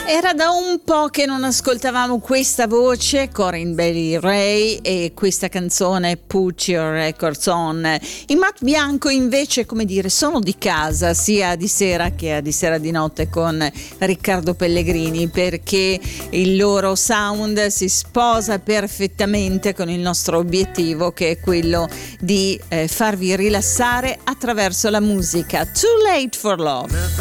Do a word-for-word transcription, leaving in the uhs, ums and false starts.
Era da un po' che non ascoltavamo questa voce, Corinne Bailey Rae, e questa canzone Put Your Records On. I Matt Bianco invece, come dire, sono di casa sia di sera che di sera di notte con Riccardo Pellegrini, perché il loro sound si sposa perfettamente con il nostro obiettivo, che è quello di eh, farvi rilassare attraverso la musica. Too Late for Love.